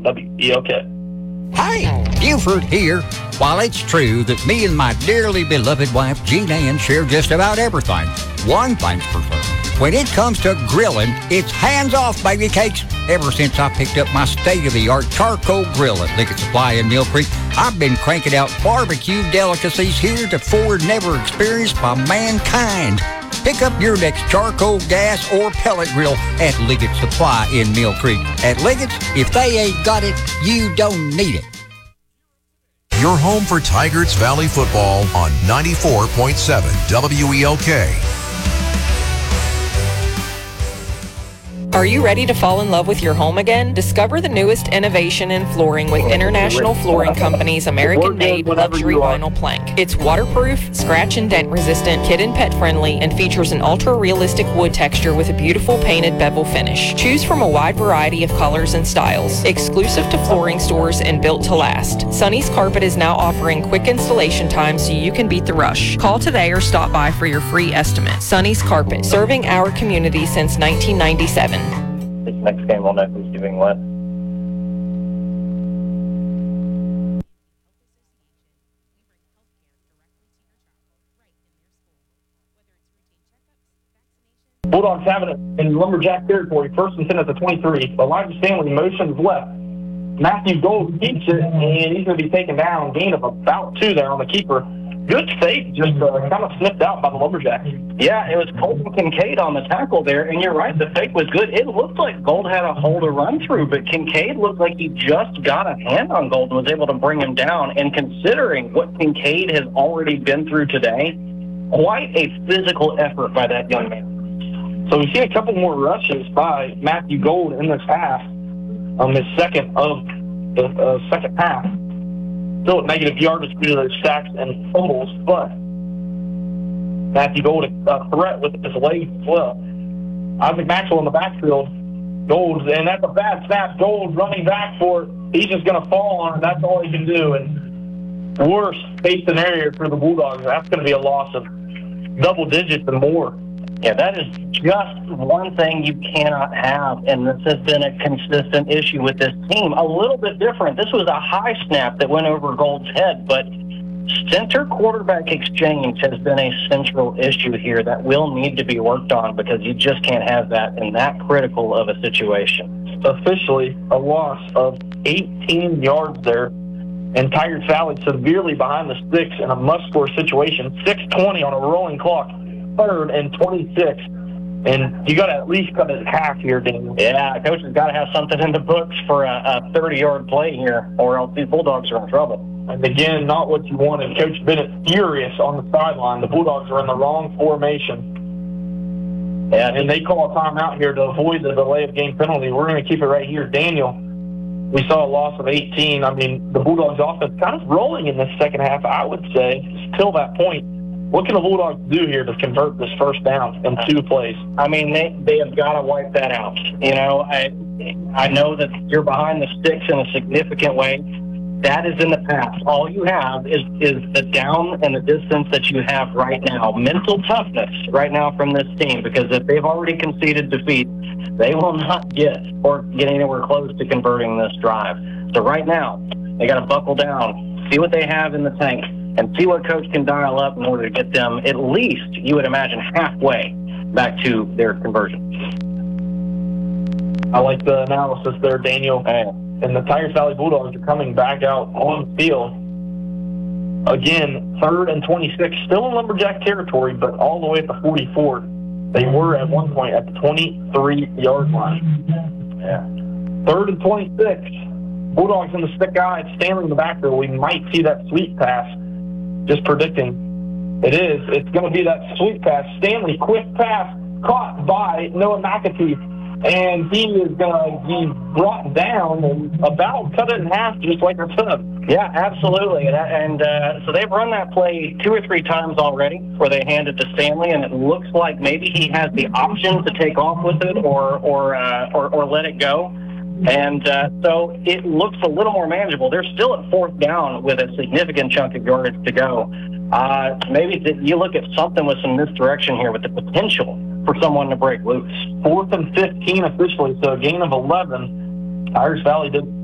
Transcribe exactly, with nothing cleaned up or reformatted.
W E L K. Hi, Buford here. While it's true that me and my dearly beloved wife, Jean Ann, share just about everything, one thing's for certain. When it comes to grilling, it's hands off, baby cakes. Ever since I picked up my state-of-the-art charcoal grill at Liggett Supply in Mill Creek, I've been cranking out barbecue delicacies heretofore never experienced by mankind. Pick up your next charcoal, gas, or pellet grill at Liggett Supply in Mill Creek. At Liggett's, if they ain't got it, you don't need it. Your home for Tigers Valley football on ninety-four point seven W E L K. Are you ready to fall in love with your home again? Discover the newest innovation in flooring with International Flooring Company's American-made luxury vinyl plank. It's waterproof, scratch and dent resistant, kid and pet friendly, and features an ultra-realistic wood texture with a beautiful painted bevel finish. Choose from a wide variety of colors and styles. Exclusive to flooring stores and built to last. Sonny's Carpet is now offering quick installation time so you can beat the rush. Call today or stop by for your free estimate. Sonny's Carpet, serving our community since nineteen ninety-seven. This next game we'll know who's doing what. Bulldogs having it in Lumberjack territory, first and ten at the twenty-three. Elijah Stanley motions left. Matthew Gold keeps it, and he's going to be taken down. Gain of about two there on the keeper. Good fake, just uh, kind of snipped out by the Lumberjacks. Yeah, it was Colton Kincaid on the tackle there, and you're right, the fake was good. It looked like Gold had a hole to run through, but Kincaid looked like he just got a hand on Gold and was able to bring him down. And considering what Kincaid has already been through today, quite a physical effort by that young man. So we've seen a couple more rushes by Matthew Gold in this half, on this second of the uh, second half. Still at negative yardage due to those sacks and fumbles, but Matthew Gold a threat with his legs as well. Isaac Maxwell in the backfield. Gold, and that's a bad snap. Gold running back for it. He's just going to fall on it. That's all he can do. And worst case scenario for the Bulldogs, that's going to be a loss of double digits and more. Yeah, that is just one thing you cannot have, and this has been a consistent issue with this team. A little bit different. This was a high snap that went over Gold's head, but center-quarterback exchange has been a central issue here that will need to be worked on because you just can't have that in that critical of a situation. Officially, a loss of eighteen yards there, and Tigers Valley severely behind the sticks in a must-score situation. six twenty on a rolling clock. Third and twenty-six, and you got to at least cut it half here, Daniel. Yeah, coach has got to have something in the books for a thirty-yard play here, or else these Bulldogs are in trouble. And again, not what you wanted. Coach Bennett furious on the sideline. The Bulldogs are in the wrong formation. Yeah, and they call a timeout here to avoid the delay of game penalty. We're going to keep it right here. Daniel, we saw a loss of eighteen. I mean, the Bulldogs offense kind of rolling in this second half, I would say, till that point. What can the Bulldogs do here to convert this first down in two plays? I mean, they, they have got to wipe that out. You know, I I know that you're behind the sticks in a significant way. That is in the past. All you have is, is the down and the distance that you have right now. Mental toughness right now from this team, because if they've already conceded defeat, they will not get or get anywhere close to converting this drive. So right now, they got to buckle down, see what they have in the tank, and see what coach can dial up in order to get them at least, you would imagine, halfway back to their conversion. I like the analysis there, Daniel. Hey. And the Tigers Valley Bulldogs are coming back out on the field. Again, third and twenty-six, still in Lumberjack territory, but all the way at the forty-four. They were at one point at the twenty-three-yard line. Yeah. Third and twenty-six. Bulldogs in the stick guy. Stanley in the backfield. We might see that sweep pass. Just predicting. It is. It's going to be that sweep pass. Stanley, quick pass, caught by Noah McAtee. And he is going to be brought down and about cut it in half just like I said. Yeah, absolutely. And, and uh, so they've run that play two or three times already where they hand it to Stanley, and it looks like maybe he has the option to take off with it or, or, uh, or, or let it go. And uh, so it looks a little more manageable. They're still at fourth down with a significant chunk of yardage to go. Uh, maybe th- you look at something with some misdirection here with the potential for someone to break loose. Fourth and fifteen officially, so a gain of eleven. Tigers Valley did